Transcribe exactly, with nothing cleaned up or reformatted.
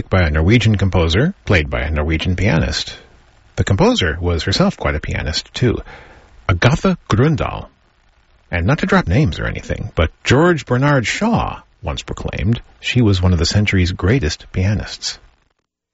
music by a Norwegian composer, played by a Norwegian pianist. The composer was herself quite a pianist, too, Agatha Grøndahl. And not to drop names or anything, but George Bernard Shaw once proclaimed she was one of the century's greatest pianists.